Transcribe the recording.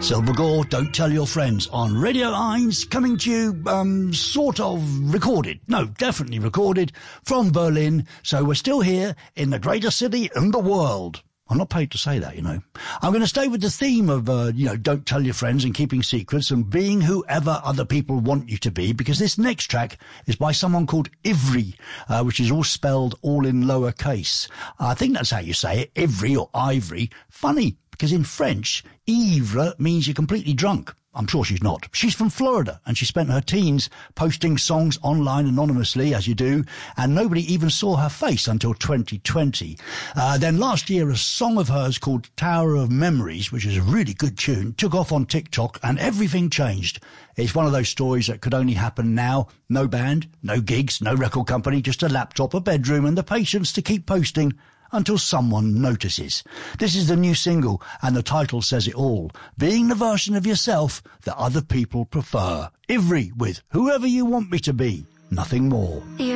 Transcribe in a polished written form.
Silver Gore, Don't Tell Your Friends on Radio 1, coming to you, sort of recorded. No, definitely recorded from Berlin. So we're still here in the greatest city in the world. I'm not paid to say that, you know. I'm going to stay with the theme of, don't tell your friends and keeping secrets and being whoever other people want you to be, because this next track is by someone called Ivry, which is all spelled all in lowercase. I think that's how you say it, Ivry or Ivory. Funny, because in French, ivre means you're completely drunk. I'm sure she's not. She's from Florida, and she spent her teens posting songs online anonymously, as you do, and nobody even saw her face until 2020. Then last year, a song of hers called Tower of Memories, which is a really good tune, took off on TikTok, and everything changed. It's one of those stories that could only happen now. No band, no gigs, no record company, just a laptop, a bedroom, and the patience to keep posting until someone notices. This is the new single, and the title says it all. Being the version of yourself that other people prefer. Ivry with Whoever You Want Me to Be, Nothing More. You